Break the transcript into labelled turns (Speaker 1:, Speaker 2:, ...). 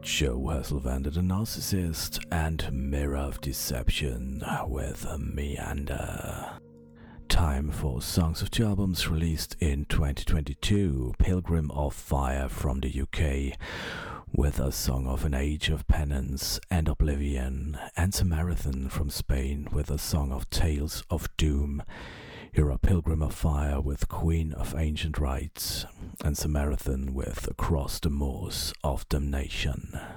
Speaker 1: Joe Hasselvander the Narcissist and Mirror of Deception with Meander. Time for songs of two albums released in 2022. Pilgrim of Fire from the UK with A Song of an Age of Penance and Oblivion, and Samaritan from Spain with A Song of Tales of Doom. Here are Pilgrim of Fire with Queen of Ancient Rites and Samaritan with Across the Moors of Damnation.